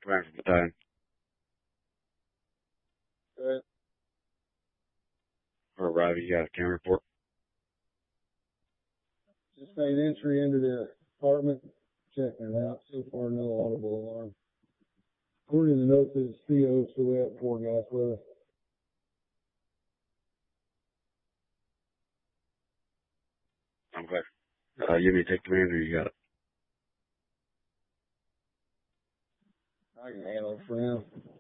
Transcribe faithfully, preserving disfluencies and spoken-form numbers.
Command from battalion. Good. Or arrive, you got a camera report. Just made entry into the apartment. Checking it out. So far, no audible alarm. According to the notes, it's C O, so we have four guys with us. I'm glad. Uh, you need to take command or you got it? I can handle it for now.